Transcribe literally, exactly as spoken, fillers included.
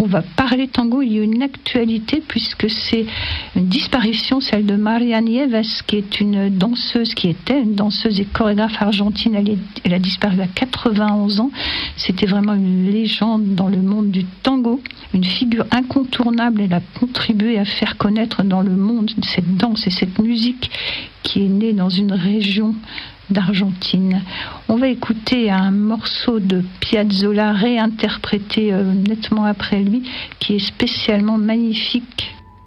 on va parler tango, il y a une actualité puisque c'est une disparition, celle de Maria Nieves, qui est une danseuse, qui était une danseuse et chorégraphe argentine. Elle, est, elle a disparu à quatre-vingt-onze ans. C'était vraiment une légende dans le monde du tango, une figure incontournable. Elle a contribué à faire connaître dans le monde cette danse et cette musique qui est née dans une région d'Argentine. On va écouter un morceau de Piazzolla réinterprété euh, nettement après lui, qui est spécialement magnifique.